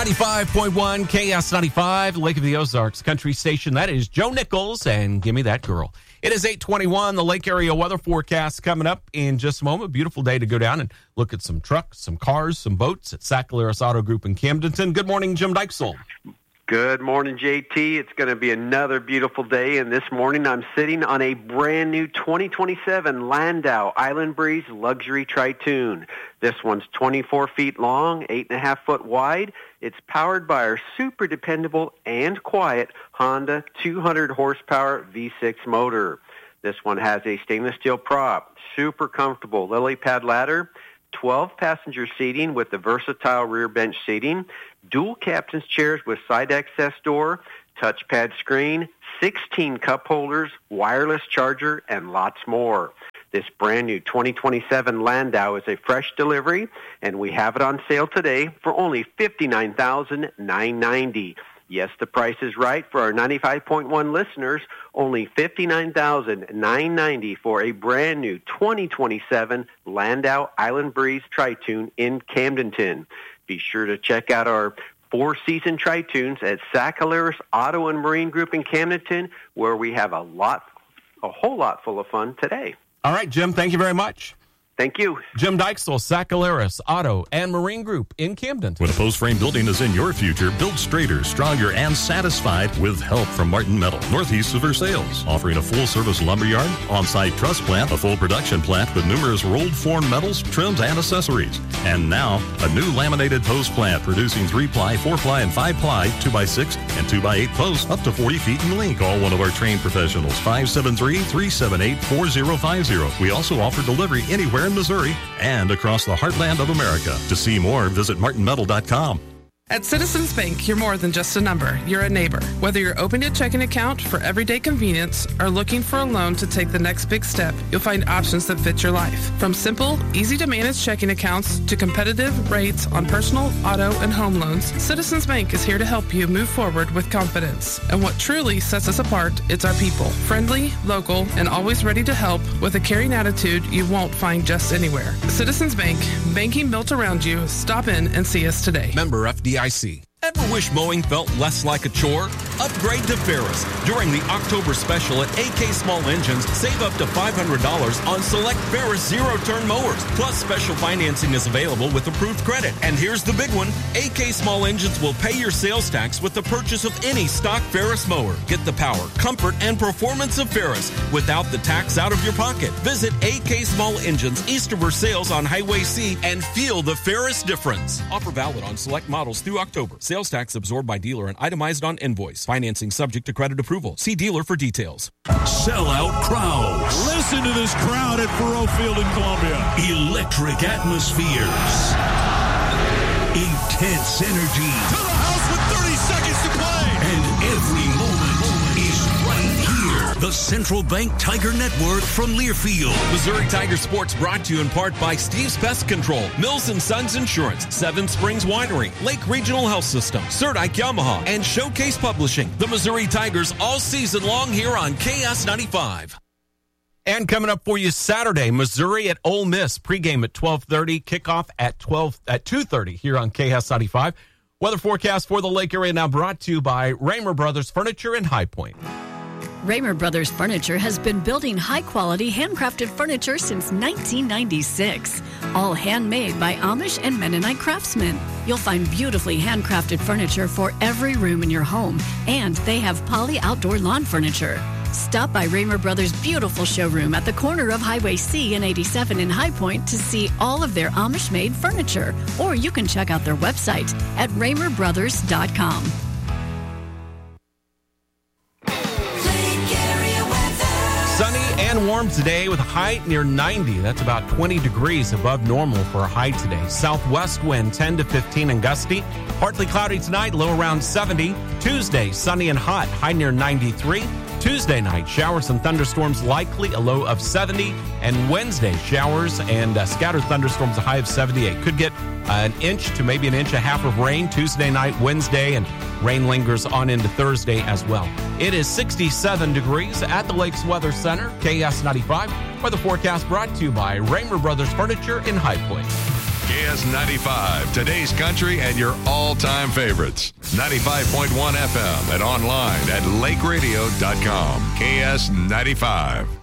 95.1 KS95, Lake of the Ozarks country station. That is Joe Nichols and Gimme That Girl. It is 8:21. The lake area weather forecast coming up in just a moment. Beautiful day to go down and look at some trucks, some cars, some boats at Sacaleras Auto Group in Camdenton. Good morning, Jim Dykesel. Good morning, JT. It's going to be another beautiful day, and this morning I'm sitting on a brand new 2027 Landau Island Breeze Luxury Tritoon. This one's 24 feet long, 8.5 foot wide. It's powered by our super dependable and quiet Honda 200 horsepower V6 motor. This one has a stainless steel prop, super comfortable lily pad ladder, 12 passenger seating with the versatile rear bench seating, dual captain's chairs with side access door, touchpad screen, 16 cup holders, wireless charger, and lots more. This brand new 2027 Landau is a fresh delivery, and we have it on sale today for only $59,990. Yes, the price is right for our 95.1 listeners. Only $59,990 for a brand new 2027 Landau Island Breeze Tritoon in Camdenton. Be sure to check out our four-season Tritoons at Sacaleras Auto and Marine Group in Camdenton, where we have a whole lot full of fun today. All right, Jim, thank you very much. Thank you. Jim Dykesel, Sacaleras Auto and Marine Group in Camden. When a post frame building is in your future, build straighter, stronger, and satisfied with help from Martin Metal, northeast of Versailles, offering a full-service lumberyard, on-site truss plant, a full production plant with numerous rolled form metals, trims, and accessories. And now, a new laminated post plant producing 3-ply, 4-ply, and 5-ply, 2x6, and 2x8 posts up to 40 feet in length. Call one of our trained professionals, 573-378-4050. We also offer delivery anywhere in Missouri and across the heartland of America. To see more, visit martinmetal.com. At Citizens Bank, you're more than just a number. You're a neighbor. Whether you're opening a checking account for everyday convenience or looking for a loan to take the next big step, you'll find options that fit your life. From simple, easy-to-manage checking accounts to competitive rates on personal, auto, and home loans, Citizens Bank is here to help you move forward with confidence. And what truly sets us apart, it's our people. Friendly, local, and always ready to help with a caring attitude you won't find just anywhere. Citizens Bank, banking built around you. Stop in and see us today. Member FDIC. Ever wish mowing felt less like a chore? Upgrade to Ferris. During the October special at AK Small Engines, save up to $500 on select Ferris zero-turn mowers. Plus, special financing is available with approved credit. And here's the big one. AK Small Engines will pay your sales tax with the purchase of any stock Ferris mower. Get the power, comfort, and performance of Ferris without the tax out of your pocket. Visit AK Small Engines, east of Versailles on Highway C, and feel the Ferris difference. Offer valid on select models through October. Sales tax absorbed by dealer and itemized on invoice. Financing subject to credit approval. See dealer for details. Sellout crowds. Listen to this crowd at Faurot Field in Columbia. Electric atmospheres. Intense energy. To the house with 30 seconds to play. And every moment is right here. The Central Bank Tiger Network from Learfield. Missouri Tiger Sports brought to you in part by Steve's Pest Control, Mills & Sons Insurance, Seven Springs Winery, Lake Regional Health System, Cerdike Yamaha, and Showcase Publishing. The Missouri Tigers all season long here on KS95. And coming up for you Saturday, Missouri at Ole Miss, pregame at 12:30, kickoff at 2:30 here on KS95. Weather forecast for the lake area now brought to you by Raymer Brothers Furniture in High Point. Raymer Brothers Furniture has been building high-quality handcrafted furniture since 1996. All handmade by Amish and Mennonite craftsmen. You'll find beautifully handcrafted furniture for every room in your home, and they have Poly outdoor lawn furniture. Stop by Raymer Brothers' beautiful showroom at the corner of Highway C and 87 in High Point to see all of their Amish-made furniture, or you can check out their website at RaymerBrothers.com. Sunny and warm today with a high near 90. That's about 20 degrees above normal for a high today. Southwest wind 10 to 15 and gusty. Partly cloudy tonight, low around 70. Tuesday, sunny and hot, high near 93. Tuesday night, showers and thunderstorms likely, a low of 70. And Wednesday, showers and scattered thunderstorms, a high of 78. Could get an inch to maybe an inch and a half of rain Tuesday night, Wednesday, and rain lingers on into Thursday as well. It is 67 degrees at the Lakes Weather Center, KS95. Weather forecast brought to you by Raymer Brothers Furniture in High Point. KS95, today's country and your all-time favorites. 95.1 FM and online at lakeradio.com. KS95.